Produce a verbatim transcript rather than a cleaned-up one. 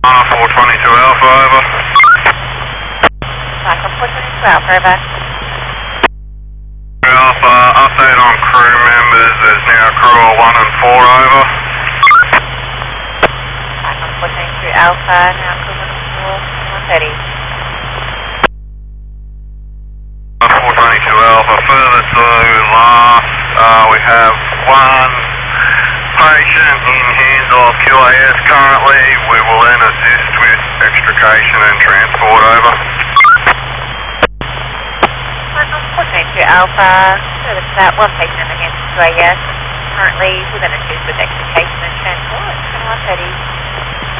Uh, four twenty-two Alpha, over. Michael, four twenty-two Alpha, over. Alpha, update on crew members. There's now crew of one and four, over. Michael, four twenty-two Alpha, now crew one and four, one thirty. four twenty-two Alpha, further to last, uh, we have one patient in hands of Q A S currently. We will then assist with extrication and transport, over. Michael, four twenty-two Alpha, further to that, one patient in the hands of Q A S, currently we're going to assist with extrication and transport, one thirty.